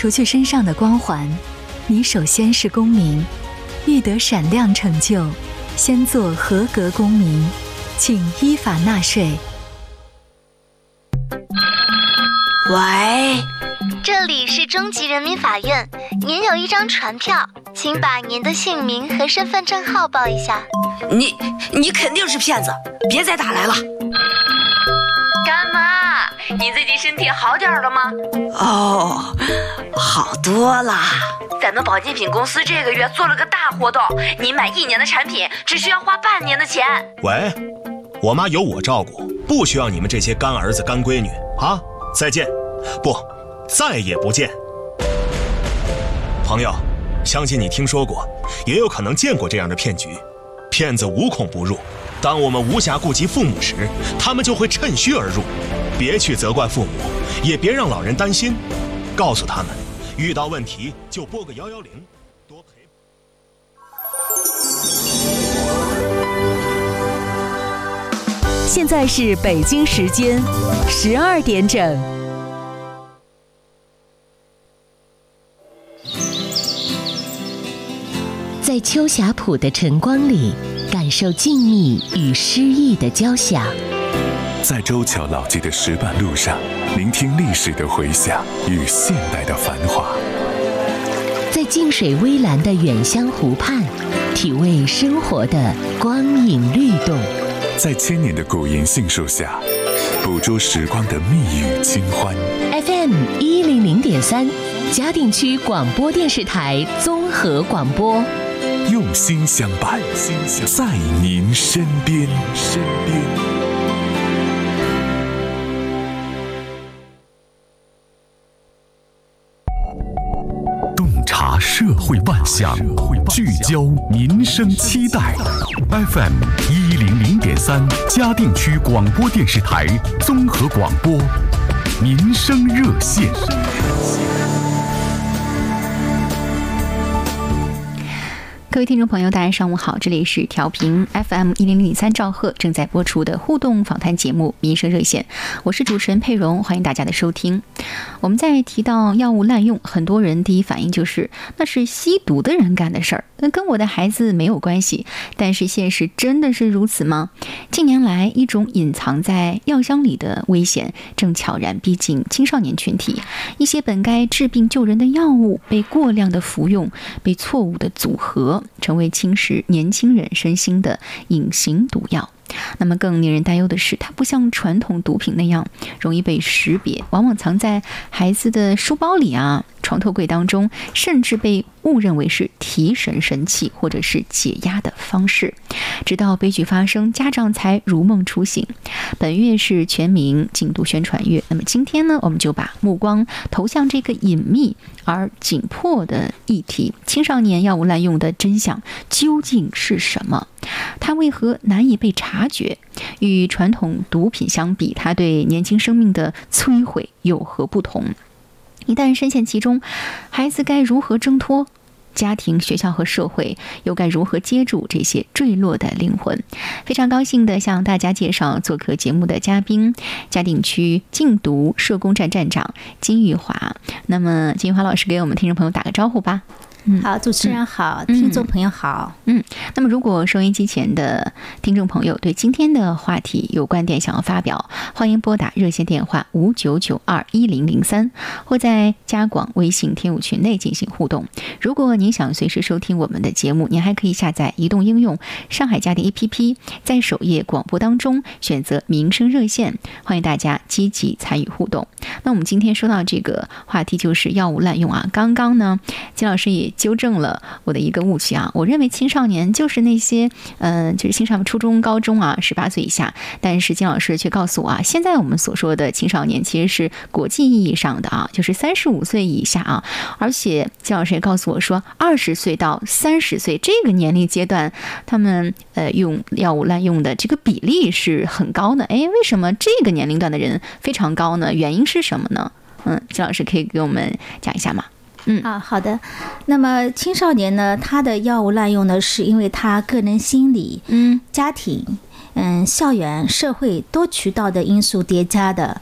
除去身上的光环，你首先是公民。欲得闪亮成就，先做合格公民，请依法纳税。 喂， 这里是中级人民法院，您有一张传票，请把您的姓名和身份证号报一下。 你肯定是骗子，别再打来了。 干妈，你最近身体好点了吗？ 哦，好多了。 咱们保健品公司这个月做了个大活动，你买1年的产品只需要花半年的钱。 喂，我妈有我照顾，不需要你们这些干儿子干闺女啊！再见，不，再也不见。朋友，相信你听说过，也有可能见过这样的骗局。骗子无孔不入，当我们无暇顾及父母时，他们就会趁虚而入。别去责怪父母，也别让老人担心，告诉他们，遇到问题就拨个110，多陪。 现在是北京时间12点整。 在秋霞浦的晨光里，感受静谧与诗意的交响； 在周桥老街的石板路上，聆听历史的回响与现代的繁华； 在静水微澜的远乡湖畔，体味生活的光影律动； 在千年的古银杏树下，捕捉时光的蜜语清欢。 FM 100.3，嘉定区广播电视台综合广播。 用心相伴，在您身边。 洞察社会万象，聚焦民生期待。FM 100.3，嘉定区广播电视台综合广播，民生热线。 各位听众朋友，大家上午好，这里是调频 FM 100.3兆赫正在播出的互动访谈节目《民生热线》，我是主持人佩蓉，欢迎大家的收听。我们在提到药物滥用，很多人第一反应就是那是吸毒的人干的事儿，那跟我的孩子没有关系。但是现实真的是如此吗？近年来，一种隐藏在药箱里的危险正悄然逼近青少年群体，一些本该治病救人的药物被过量的服用，被错误的组合，成为侵蚀年轻人身心的隐形毒药。那么更令人担忧的是，它不像传统毒品那样容易被识别，往往藏在孩子的书包里啊、床头柜当中，甚至被误认为是提神神器或者是解压的方式，直到悲剧发生，家长才如梦初醒。本月是全民禁毒宣传月，那么今天呢，我们就把目光投向这个隐秘而紧迫的议题：青少年药物滥用的真相究竟是什么？它为何难以被察觉？与传统毒品相比，它对年轻生命的摧毁有何不同？一旦深陷其中，孩子该如何挣脱？家庭、学校和社会又该如何接住这些坠落的灵魂？非常高兴地向大家介绍做客节目的嘉宾，嘉定区禁毒社工站站长金玉华。那么金玉华老师给我们听众朋友打个招呼吧。 好，主持人好，听众朋友好。 那么如果收音机前的听众朋友对今天的话题有观点想要发表，欢迎拨打热线电话59921003，或在加广微信听友群内进行互动。如果您想随时收听我们的节目，您还可以下载移动应用上海嘉定 APP， 在首页广播当中选择民生热线，欢迎大家积极参与互动。那我们今天说到这个话题就是药物滥用啊，刚刚呢金老师也纠正了我的一个误区啊，我认为青少年就是那些就是青少年初中高中啊18岁以下，但是金老师却告诉我啊，现在我们所说的青少年其实是国际意义上的啊，就是35岁以下啊，而且金老师也告诉我说20岁到30岁这个年龄阶段，他们用药物滥用的这个比例是很高的。为什么这个年龄段的人非常高呢？原因是什么呢？金老师可以给我们讲一下吗？ 好的。那么青少年呢，他的药物滥用呢，是因为他个人心理、家庭、校园、社会多渠道的因素叠加的。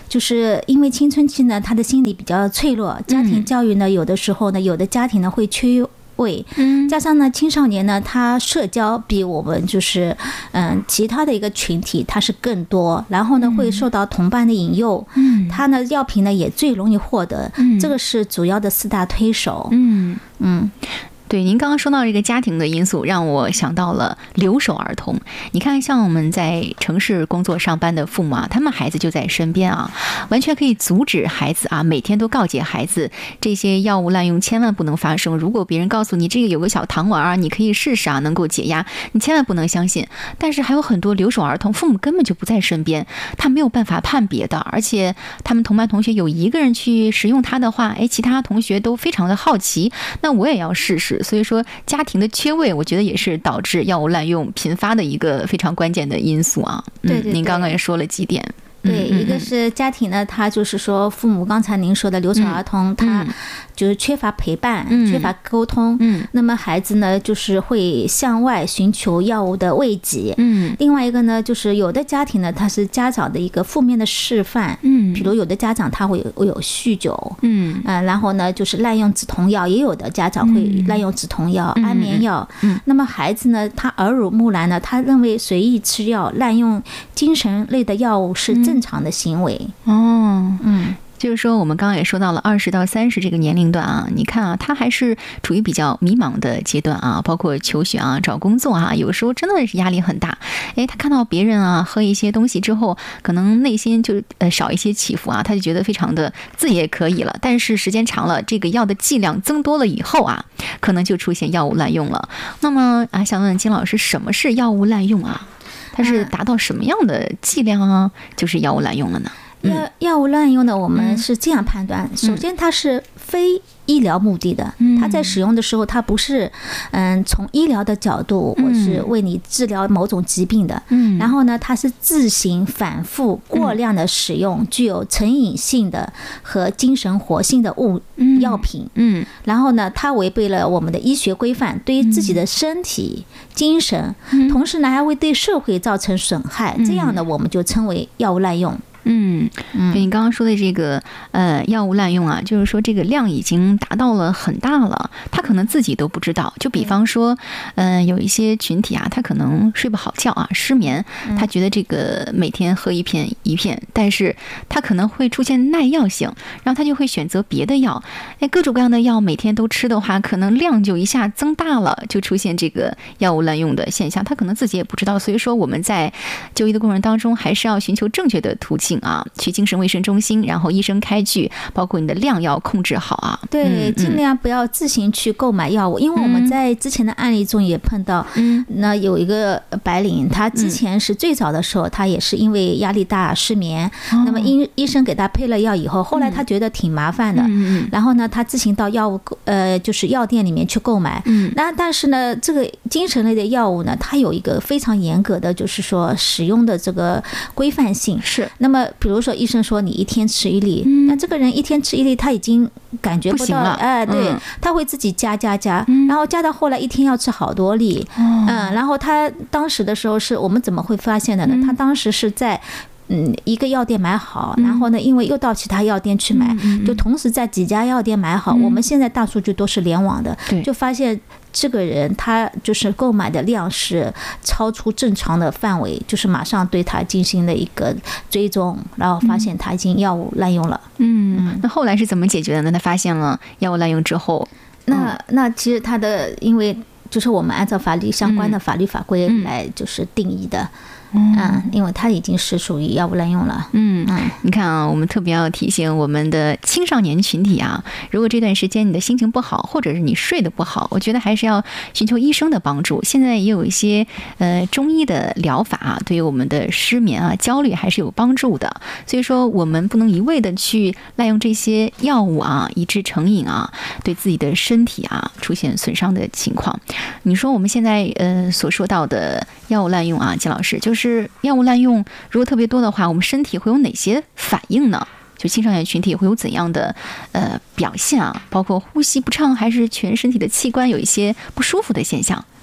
就是因为青春期呢，他的心理比较脆弱，家庭教育呢，有的时候呢，有的家庭呢会缺位，加上呢青少年呢，他社交比我们就是其他的一个群体他是更多，然后呢会受到同伴的引诱，他呢药品呢也最容易获得，这个是主要的4大推手。 对，您刚刚说到这个家庭的因素，让我想到了留守儿童。你看，像我们在城市工作上班的父母啊，他们孩子就在身边啊，完全可以阻止孩子啊，每天都告诫孩子，这些药物滥用千万不能发生。如果别人告诉你这个有个小糖丸啊，你可以试试啊，能够解压，你千万不能相信。但是还有很多留守儿童，父母根本就不在身边，他没有办法判别的，而且他们同班同学有一个人去使用它的话，其他同学都非常的好奇，那我也要试试。所以说家庭的缺位，我觉得也是导致药物滥用频发的一个非常关键的因素啊。 对， 您刚刚也说了几点。 对，一个是家庭呢，他就是说父母刚才您说的留守儿童，他就是缺乏陪伴，缺乏沟通，那么孩子呢就是会向外寻求药物的慰藉，另外一个呢就是有的家庭呢，他是家长的一个负面的示范，比如有的家长他会有酗酒，然后呢就是滥用止痛药，也有的家长会滥用止痛药、安眠药，那么孩子呢他耳濡目染呢，他认为随意吃药、滥用精神类的药物是正常的行为。 就是说我们刚刚也说到了20到30这个年龄段啊，你看啊，他还是处于比较迷茫的阶段啊，包括求学啊、找工作啊，有时候真的是压力很大。他看到别人啊喝一些东西之后，可能内心就少一些起伏啊，他就觉得非常的自己也可以了。但是时间长了，这个药的剂量增多了以后啊，可能就出现药物滥用了。那么想问问金老师，什么是药物滥用啊？它是达到什么样的剂量啊，就是药物滥用了呢？ 药物滥用呢，我们是这样判断，首先它是非医疗目的的，它在使用的时候，它不是从医疗的角度，我是为你治疗某种疾病的，然后呢，它是自行反复过量的使用具有成瘾性的和精神活性的药品，然后呢，它违背了我们的医学规范，对于自己的身体、精神，同时呢，还会对社会造成损害，这样呢，我们就称为药物滥用。 对，你刚刚说的这个药物滥用啊，就是说这个量已经达到了很大了，他可能自己都不知道。就比方说有一些群体啊，他可能睡不好觉啊，失眠，他觉得这个每天喝一片，但是他可能会出现耐药性，然后他就会选择别的药。各种各样的药每天都吃的话，可能量就一下增大了，就出现这个药物滥用的现象，他可能自己也不知道。所以说我们在就医的过程当中，还是要寻求正确的途径啊，去精神卫生中心，然后医生开具，包括你的量要控制好啊。 对，尽量不要自行去购买药物，因为我们在之前的案例中也碰到，那有一个白领，他之前是最早的时候，他也是因为压力大失眠，那么医生给他配了药以后，后来他觉得挺麻烦的，然后呢，他自行到药物就是药店里面去购买，但是呢，这个精神类的药物呢，它有一个非常严格的，就是说使用的这个规范性是。那么比如说医生说你一天吃1粒，那这个人一天吃1粒，他已经感觉不到了，对，他会自己加，然后加到后来一天要吃好多粒，然后他当时的时候是我们怎么会发现的呢？他当时是在一个药店买好，然后呢，因为又到其他药店去买，就同时在几家药店买好。我们现在大数据都是联网的，就发现这个人他就是购买的量是超出正常的范围，就是马上对他进行了一个追踪，然后发现他已经药物滥用了。 那后来是怎么解决的呢？他发现了药物滥用之后， 那其实他的因为就是我们按照法律相关的法律法规来就是定义的。因为它已经是属于药物滥用了。 你看啊，我们特别要提醒我们的青少年群体啊，如果这段时间你的心情不好，或者是你睡得不好，我觉得还是要寻求医生的帮助。现在也有一些中医的疗法啊，对于我们的失眠啊、焦虑还是有帮助的。所以说，我们不能一味的去滥用这些药物啊，以致成瘾啊，对自己的身体啊出现损伤的情况。你说我们现在所说到的药物滥用啊，金老师，就是药物滥用如果特别多的话，我们身体会有哪些反应呢？就青少年群体会有怎样的表现啊？包括呼吸不畅，还是全身体的器官有一些不舒服的现象？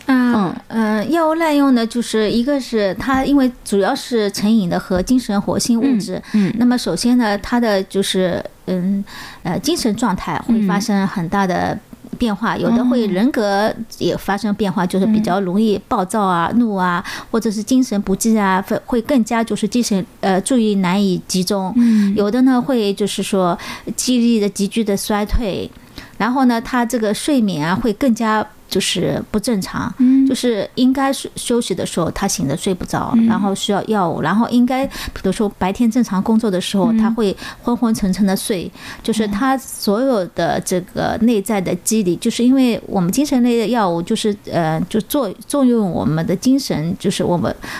药物滥用呢，就是一个是它因为主要是成瘾的和精神活性物质，那么首先呢，它的就是精神状态会发生很大的变化，有的会人格也发生变化，就是比较容易暴躁啊、怒啊，或者是精神不济啊，会更加就是精神注意难以集中，有的呢会就是说记忆力的急剧的衰退，然后呢，他这个睡眠啊会更加就是不正常，就是应该休息的时候他醒着睡不着，然后需要药物，然后应该比如说白天正常工作的时候他会昏昏沉沉的睡，就是他所有的这个内在的机理，就是因为我们精神类的药物就是就作用我们的精神，就是我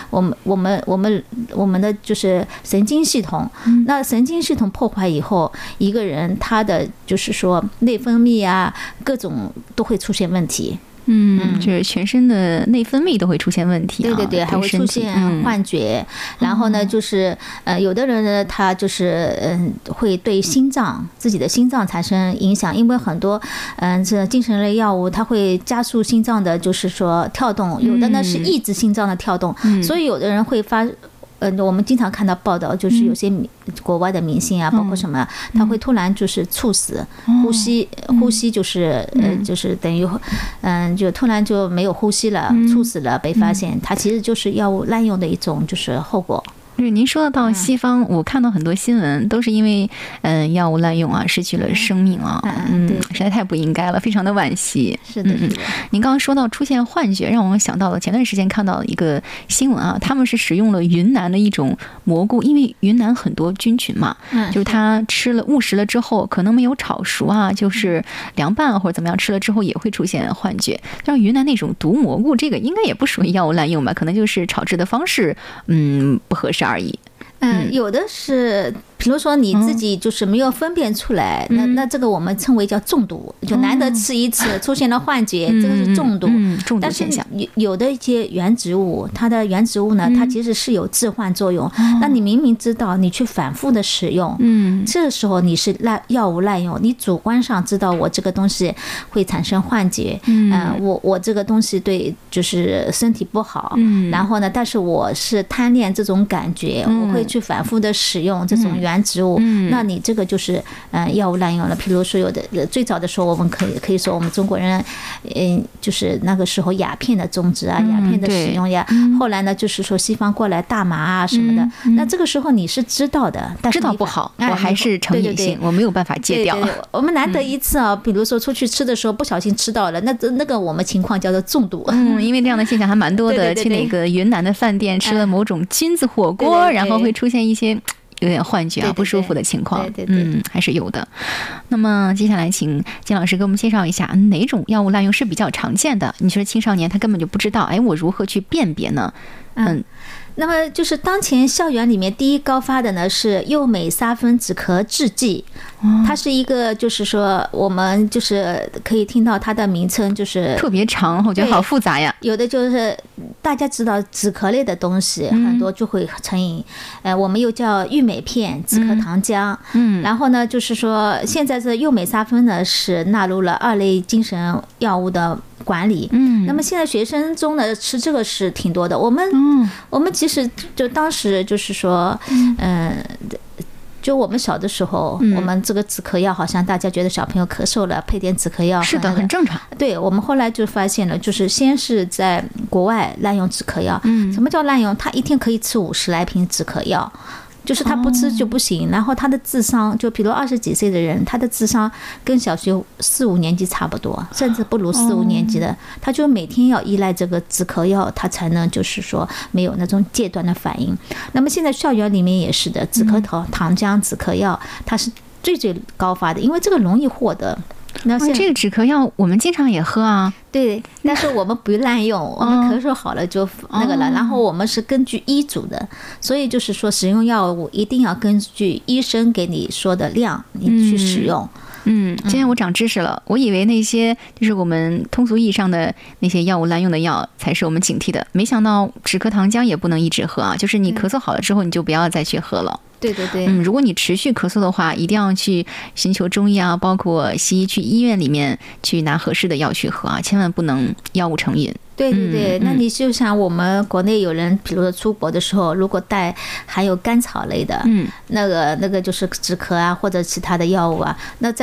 们的就是神经系统，那神经系统破坏以后，一个人他的就是说内分泌啊各种都会出现问题。 就是全身的内分泌都会出现问题， 对，还会出现幻觉，然后呢，就是有的人呢，他就是会对自己的心脏产生影响，因为很多这精神类药物它会加速心脏的，就是说跳动，有的呢是抑制心脏的跳动，所以有的人会我们经常看到报道，就是有些国外的明星啊，包括什么，他会突然就是猝死，呼吸就是就是等于就突然就没有呼吸了，猝死了，被发现，他其实就是药物滥用的一种就是后果。 就是您说到西方，我看到很多新闻都是因为药物滥用啊，失去了生命啊，实在太不应该了，非常的惋惜。 是的。 您刚刚说到出现幻觉，让我想到了前段时间看到一个新闻啊，他们是使用了云南的一种蘑菇，因为云南很多菌群嘛，就是他误食了之后，可能没有炒熟啊，就是凉拌或者怎么样，吃了之后也会出现幻觉。像云南那种毒蘑菇，这个应该也不属于药物滥用吧？可能就是炒制的方式不合适而已。 有的是，比如说你自己就是没有分辨出来，那这个我们称为叫中毒，就难得吃一次出现了幻觉，这个是中毒。 但是有的一些原植物，它的原植物呢，它其实是有致幻作用。那你明明知道，你去反复的使用，这个时候你是药物滥用，你主观上知道我这个东西会产生幻觉，我这个东西对就是身体不好，然后呢，但是我是贪恋这种感觉，我会去反复的使用这种原植物，那你这个就是药物滥用了。比如说有的最早的时候，我们可以说我们中国人就是那个时候鸦片的种植啊，鸦片的使用呀，后来呢就是说西方过来大麻啊什么的，那这个时候你是知道的，但是知道不好，我还是成瘾性，我没有办法戒掉。 我们难得一次啊，比如说出去吃的时候不小心吃到了，那个我们情况叫做中毒。 因为这样的现象还蛮多的，去那个云南的饭店吃了某种菌子火锅，然后会出现一些有点幻觉啊，不舒服的情况，还是有的。那么接下来请金老师给我们介绍一下哪种药物滥用是比较常见的？你说青少年他根本就不知道，我如何去辨别呢？ 那么就是当前校园里面第一高发的呢是右美沙芬止咳制剂，它是一个就是说我们就是可以听到它的名称就是特别长，我觉得好复杂呀。 有的就是大家知道止咳类的东西很多就会成瘾，我们又叫郁美片、止咳糖浆，然后呢就是说现在这右美沙芬呢是纳入了2类精神药物的管理，那么现在学生中呢吃这个是挺多的。我们其实就当时就是说，就我们小的时候，我们这个止咳药好像大家觉得小朋友咳嗽了配点止咳药， 是的，很正常。 对，我们后来就发现了，就是先是在国外滥用止咳药，什么叫滥用？他一天可以吃50来瓶止咳药。就是他不吃就不行，然后他的智商就比如20几岁的人，他的智商跟小学4、5年级差不多，甚至不如4、5年级的，他就每天要依赖这个止咳药，他才能就是说没有那种戒断的反应。那么现在校园里面也是的，止咳糖浆、止咳药，它是最高发的，因为这个容易获得。 那这个止咳药我们经常也喝啊， 对，但是我们不滥用，我们咳嗽好了就那个了，然后我们是根据医嘱的，所以就是说使用药物一定要根据医生给你说的量你去使用。 今天我长知识了，我以为那些就是我们通俗意义上的那些药物滥用的药才是我们警惕的，没想到止咳糖浆也不能一直喝啊，就是你咳嗽好了之后你就不要再去喝了。 对对对， 如果你持续咳嗽的话，一定要去寻求中医啊，包括西医，去医院里面去拿合适的药去喝啊，千万不能药物成瘾。 对对对，那你就像我们国内有人，比如说出国的时候，如果带含有甘草类的，那个就是止咳啊，或者其他的药物啊，那在